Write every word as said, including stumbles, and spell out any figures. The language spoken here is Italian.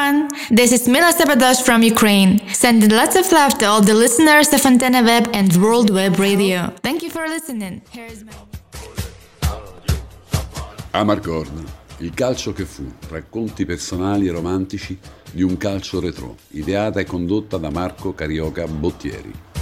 everyone! This is Mila Sabadosh from Ukraine, sending lots of love to all the listeners of Antenna Web and World Web Radio. Thank you for listening. Here is my... Amargorn, il calcio che fu, racconti personali e romantici di un calcio retrò, ideata e condotta da Marco Carioca Bottieri.